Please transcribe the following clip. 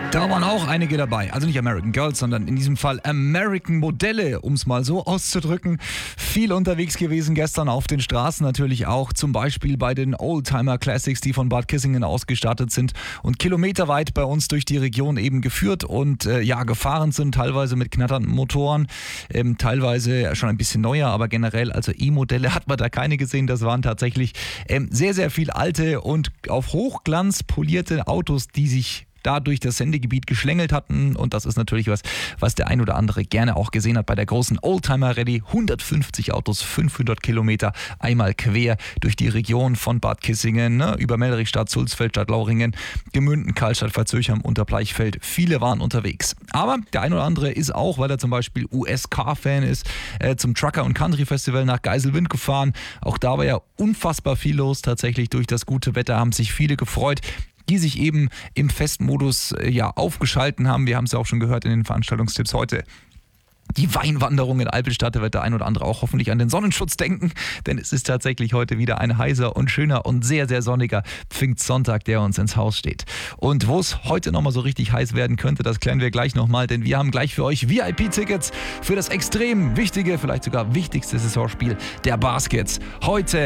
Da waren auch einige dabei. Also nicht American Girls, sondern in diesem Fall American Modelle, um es mal so auszudrücken. Viel unterwegs gewesen gestern auf den Straßen natürlich auch. Zum Beispiel bei den Oldtimer Classics, die von Bad Kissingen ausgestartet sind und kilometerweit bei uns durch die Region eben geführt und gefahren sind. Teilweise mit knatternden Motoren, teilweise schon ein bisschen neuer, aber generell, also E-Modelle hat man da keine gesehen. Das waren tatsächlich sehr, sehr viel alte und auf Hochglanz polierte Autos, die sich da durch das Sendegebiet geschlängelt hatten, und das ist natürlich was der ein oder andere gerne auch gesehen hat bei der großen Oldtimer Rallye. 150 Autos, 500 Kilometer, einmal quer durch die Region von Bad Kissingen, über Mellrichstadt, Sulzfeld, Stadtlauringen, Gemünden, Karlstadt, Pfalzürchem, Unterbleichfeld. Viele waren unterwegs. Aber der ein oder andere ist auch, weil er zum Beispiel US-Car-Fan ist, zum Trucker- und Country-Festival nach Geiselwind gefahren. Auch da war ja unfassbar viel los. Tatsächlich durch das gute Wetter haben sich viele gefreut, die sich eben im Festmodus aufgeschalten haben. Wir haben es ja auch schon gehört in den Veranstaltungstipps heute. Die Weinwanderung in Alpelstadt, da wird der ein oder andere auch hoffentlich an den Sonnenschutz denken, denn es ist tatsächlich heute wieder ein heißer und schöner und sehr, sehr sonniger Pfingstsonntag, der uns ins Haus steht. Und wo es heute nochmal so richtig heiß werden könnte, das klären wir gleich nochmal, denn wir haben gleich für euch VIP-Tickets für das extrem wichtige, vielleicht sogar wichtigste Saisonspiel der Baskets. Heute